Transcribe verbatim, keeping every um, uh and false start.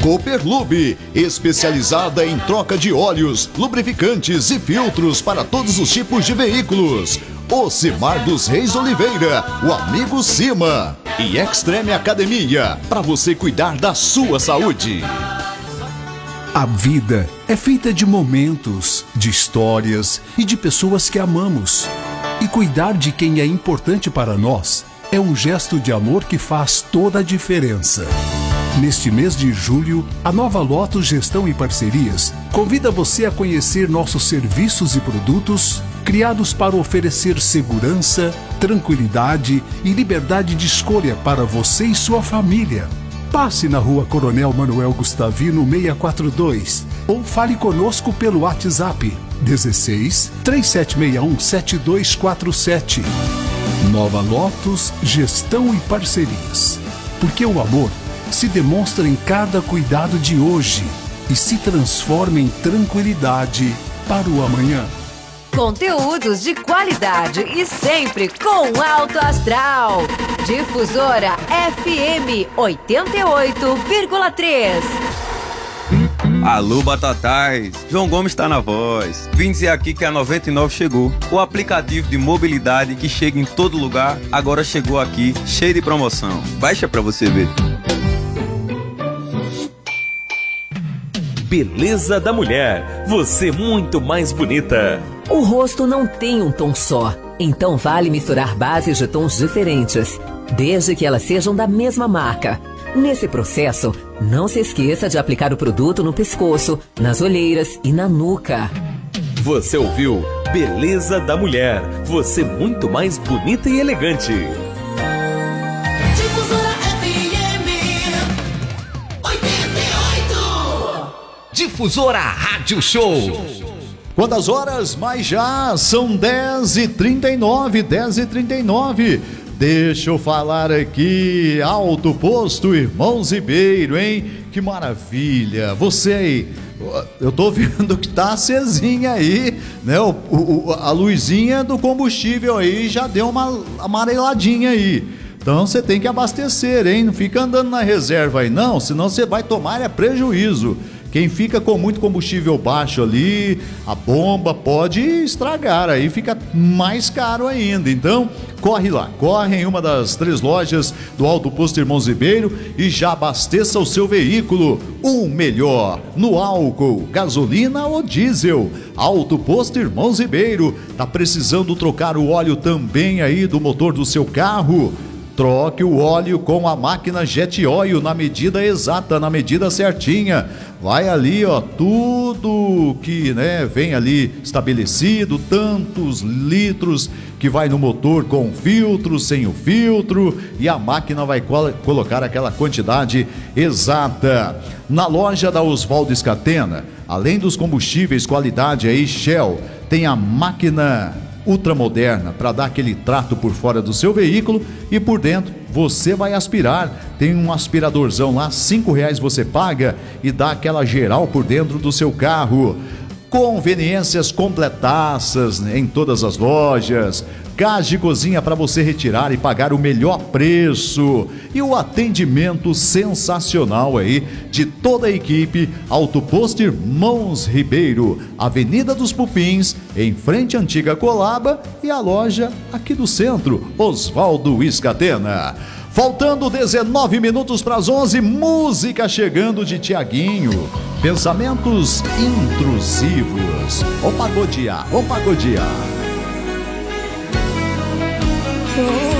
Cooperlube, especializada em troca de óleos, lubrificantes e filtros para todos os tipos de veículos. Ocimar dos Reis Oliveira, o amigo Cima. E Extreme Academia, para você cuidar da sua saúde. A vida é feita de momentos, de histórias e de pessoas que amamos. E cuidar de quem é importante para nós é um gesto de amor que faz toda a diferença. Neste mês de julho, a Nova Lotus Gestão e Parcerias convida você a conhecer nossos serviços e produtos criados para oferecer segurança, tranquilidade e liberdade de escolha para você e sua família. Passe na Rua Coronel Manuel Gustavino seiscentos e quarenta e dois ou fale conosco pelo WhatsApp dezesseis, três sete seis um, sete dois quatro sete. Nova Lotus Gestão e Parcerias. Porque o amor se demonstra em cada cuidado de hoje e se transforma em tranquilidade para o amanhã. Conteúdos de qualidade e sempre com alto astral. Difusora F M oitenta e oito vírgula três. Alô, Batatais! João Gomes está na voz. Vim dizer aqui que a noventa e nove chegou. O aplicativo de mobilidade que chega em todo lugar, agora chegou aqui, cheio de promoção. Baixa pra você ver. Beleza da mulher. Você muito mais bonita. O rosto não tem um tom só, então vale misturar bases de tons diferentes, desde que elas sejam da mesma marca. Nesse processo, não se esqueça de aplicar o produto no pescoço, nas olheiras e na nuca. Você ouviu Beleza da Mulher. Você muito mais bonita e elegante. Difusora F M oitenta e oito. Difusora Rádio Show. Quantas horas? Mas já são dez e trinta e nove, dez e trinta e nove. Deixa eu falar aqui, Alto Posto Irmãos Ribeiro, hein? Que maravilha! Você aí, eu tô vendo que tá acesinha aí, né? O, o, a luzinha do combustível aí já deu uma amareladinha aí. Então você tem que abastecer, hein? Não fica andando na reserva aí não, senão você vai tomar é prejuízo. Quem fica com muito combustível baixo ali, a bomba pode estragar, aí fica mais caro ainda. Então, corre lá, corre em uma das três lojas do Alto Posto Irmãos Ribeiro e já abasteça o seu veículo. O melhor no álcool, gasolina ou diesel. Alto Posto Irmãos Ribeiro. Tá precisando trocar o óleo também aí do motor do seu carro? Troque o óleo com a máquina Jet Oil na medida exata, na medida certinha. Vai ali, ó, tudo que, né, vem ali estabelecido, tantos litros que vai no motor com filtro, sem o filtro, e a máquina vai col- colocar aquela quantidade exata. Na loja da Oswaldo Scatena, além dos combustíveis qualidade aí Shell, tem a máquina ultramoderna para dar aquele trato por fora do seu veículo e por dentro você vai aspirar. Tem um aspiradorzão lá, cinco reais você paga e dá aquela geral por dentro do seu carro. Conveniências completaças, né, em todas as lojas. Gás de cozinha para você retirar e pagar o melhor preço. E o atendimento sensacional aí de toda a equipe. Alto Posto Irmãos Ribeiro, Avenida dos Pupins, em frente à antiga Colaba, e a loja aqui do centro, Oswaldo Scatena. Faltando dezenove minutos para as onze, música chegando de Tiaguinho. Pensamentos intrusivos. Vamos pagodear, vamos pagodear. Oh.